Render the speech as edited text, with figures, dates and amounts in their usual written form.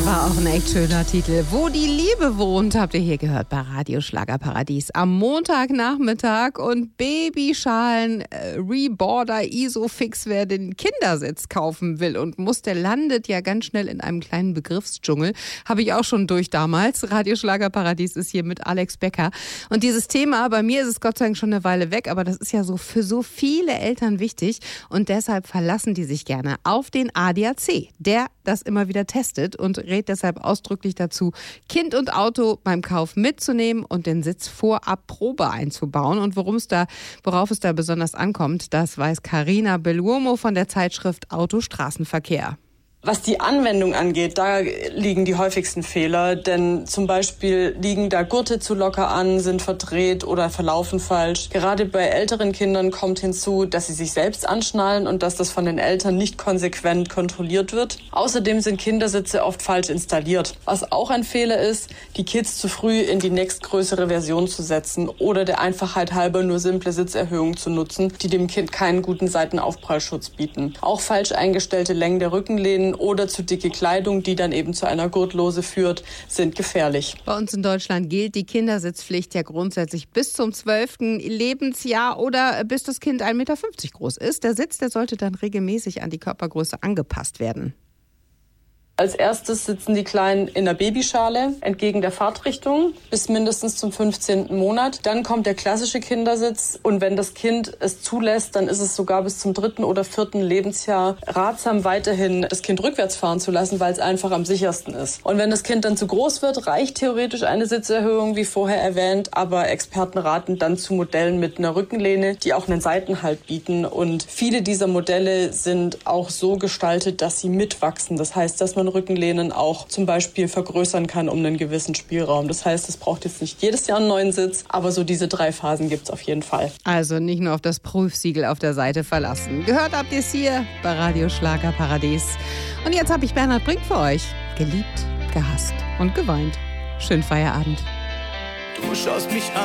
War auch ein echt schöner Titel. Wo die Liebe wohnt, habt ihr hier gehört bei Radio Schlagerparadies am Montagnachmittag. Und Babyschalen, Reborder, Isofix, wer den Kindersitz kaufen will und muss, der landet ja ganz schnell in einem kleinen Begriffsdschungel. Habe ich auch schon durch damals. Radio Schlagerparadies ist hier mit Alex Becker. Und dieses Thema, bei mir ist es Gott sei Dank schon eine Weile weg, aber das ist ja so für so viele Eltern wichtig. Und deshalb verlassen die sich gerne auf den ADAC, der das immer wieder testet und rät deshalb ausdrücklich dazu, Kind und Auto beim Kauf mitzunehmen und den Sitz vorab Probe einzubauen. Und worauf es da besonders ankommt, das weiß Carina Belluomo von der Zeitschrift Auto Straßenverkehr. Was die Anwendung angeht, da liegen die häufigsten Fehler, denn zum Beispiel liegen da Gurte zu locker an, sind verdreht oder verlaufen falsch. Gerade bei älteren Kindern kommt hinzu, dass sie sich selbst anschnallen und dass das von den Eltern nicht konsequent kontrolliert wird. Außerdem sind Kindersitze oft falsch installiert. Was auch ein Fehler ist, die Kids zu früh in die nächstgrößere Version zu setzen oder der Einfachheit halber nur simple Sitzerhöhungen zu nutzen, die dem Kind keinen guten Seitenaufprallschutz bieten. Auch falsch eingestellte Längen der Rückenlehnen oder zu dicke Kleidung, die dann eben zu einer Gurtlose führt, sind gefährlich. Bei uns in Deutschland gilt die Kindersitzpflicht ja grundsätzlich bis zum 12. Lebensjahr oder bis das Kind 1,50 Meter groß ist. Der Sitz, der sollte dann regelmäßig an die Körpergröße angepasst werden. Als erstes sitzen die Kleinen in der Babyschale entgegen der Fahrtrichtung bis mindestens zum 15. Monat. Dann kommt der klassische Kindersitz und wenn das Kind es zulässt, dann ist es sogar bis zum 3. oder 4. Lebensjahr ratsam, weiterhin das Kind rückwärts fahren zu lassen, weil es einfach am sichersten ist. Und wenn das Kind dann zu groß wird, reicht theoretisch eine Sitzerhöhung, wie vorher erwähnt, aber Experten raten dann zu Modellen mit einer Rückenlehne, die auch einen Seitenhalt bieten. Und viele dieser Modelle sind auch so gestaltet, dass sie mitwachsen. Das heißt, dass man Rückenlehnen auch zum Beispiel vergrößern kann um einen gewissen Spielraum. Das heißt, es braucht jetzt nicht jedes Jahr einen neuen Sitz, aber so diese 3 Phasen gibt es auf jeden Fall. Also nicht nur auf das Prüfsiegel auf der Seite verlassen. Gehört habt ihr es hier bei Radio Schlagerparadies. Und jetzt habe ich Bernhard Brink für euch. Geliebt, gehasst und geweint. Schönen Feierabend. Du schaust mich an.